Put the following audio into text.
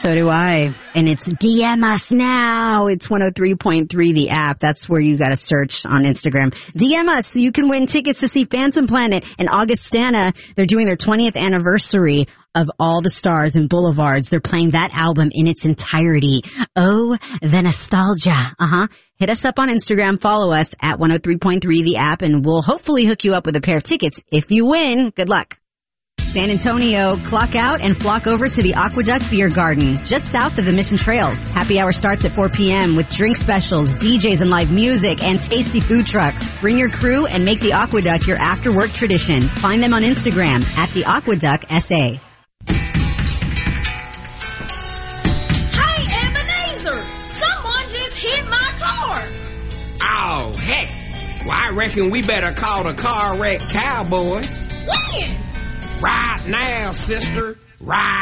So do I. And it's DM us now. It's 103.3, the app. That's where you got to search on Instagram. DM us so you can win tickets to see Phantom Planet and Augustana. They're doing their 20th anniversary of All the Stars and Boulevards. They're playing that album in its entirety. Oh, the nostalgia. Hit us up on Instagram. Follow us at 103.3, the app, and we'll hopefully hook you up with a pair of tickets. If you win, good luck. San Antonio, clock out and flock over to the Aqueduct Beer Garden, just south of the Mission Trails. Happy hour starts at 4 p.m. with drink specials, DJs and live music, and tasty food trucks. Bring your crew and make the Aqueduct your after-work tradition. Find them on Instagram at the Aqueduct SA. Hey, Ebenezer! Someone just hit my car! Oh, heck. Well, I reckon we better call the car wreck cowboy. When? Right now, sister. Right